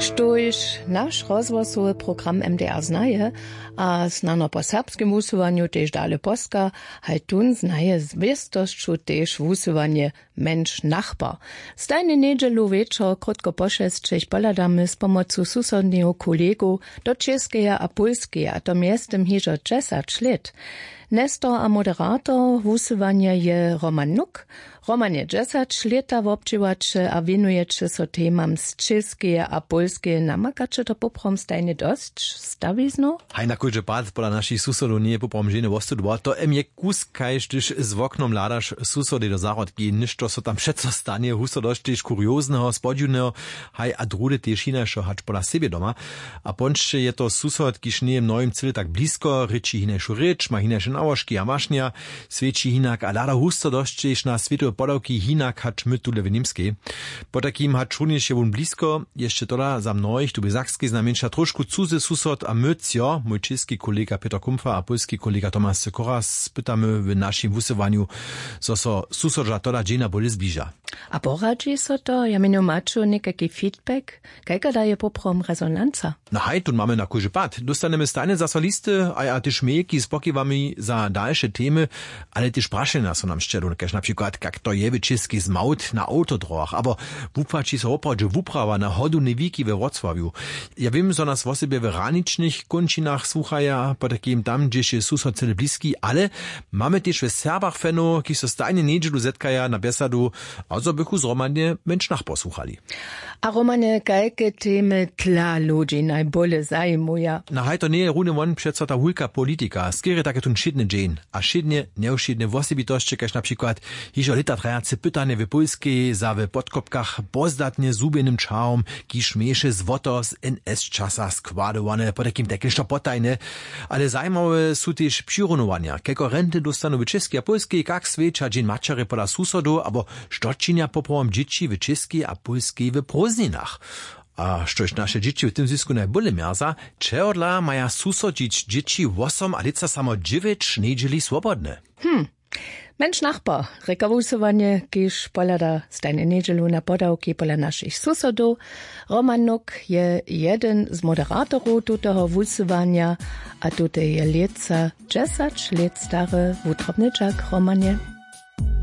Štož naš rozhlasový program MDR znaje, a znano po serbskim usovanju tež dale poska, haj tun znaje zvěstosću tež usovanje mensch nachbar. Stajne nedželu večer krótko po 6 poladamy z pomocu susodneho kolegu do Českeja a Polskeja, a to miestem hižo 10 let. Nestor a moderator usovanja je Roman Nuk. Roman je 10 leta wobdźěwače a věnuječe so temam z Českeje a Polskeje. Namakače to poprom stajne dosť stawizno? Haj na kóľže pád pola našich susodov nie je poprom žene vostudova. To je kus, kajž tyž z oknom ládaš susody do zárodky. Ništo so tam všetko stanie, huso doštíš kuriózneho, spodivného, haj a drude tiež hinajšo hač pola sebe doma. A pončte je to susod, kiž nie je mnohým cíli tak blízko, reči hinajšu reč, ma hinajše nałożki a mašnia, svedčí hinak a láda husto doštíš na svetové podavky hinak hač my tule v Nimskej. Po takým hač runeš je vun blízko, ještě tola za mnohých, tu by Sakskej znamenša trošku cudze susod a mycio, môj český kolega Peter Kumpfer a polský kolega Tomáš Sikora spytamy w našim wusywaniu, so susodža tola džena boli zbliža. A poradzi so to, ja menu maču nekaký feedback, kajka daje poprom rezonanca? No haj, tu mamy na kóľže pád. Dostaneme stajne zasa listy, a ty šmejky s pokywami za dalsze temy, ale ty sprašenia so nam šćelu, kaž napríklad, kak to je český zmaut na autodroch, abo wupači so opravdu wuprawa na hodu neviki we Wrocławiu. Ja wiem, so nas w sobie w ranicznych končinach słuchaja, po takim tam, gdzieś je susod cele bliski, ale mamy też w Serbach feno, ki so stajne nedželu zetkaja na besadu, a so bychu z Romanie mensch nachbar słuchali. A Romane, kajke temy tla ludzi najbole zajmuja? Na haj to nie je rune won přeco ta hulka politika. Skiery takie tun šidne dżen, a šidne, neušidne wosebitości, kaž na przykład hižo lita trajace pytanie w Polskiej za w podkopkach bozdatnie zubienym czarm, ki šmieše z woto z NS-časa składowane, po takim takie sztopotajne, ale zajmowe su też přirunowania, keko renty dostanu w Českej a Polskiej, kak sveča dżen mačare pola susodu, abo štočinja poprom dzieci w Českej a Polskiej w Prozninach. A štož naše dzieci w tym zisku najbole mierza, čehodla maja susodzić dzieci 8 a lica samo 9 nedželi swobodne. Mensch nachbar, reka wusovanje, kiž polada stajne nedželu na podavki pola našich susodov. Roman Nuk je jeden z moderatorov tutoho wusovanja, a tute je lica 10 let stare wutrobnyczak, Romanie.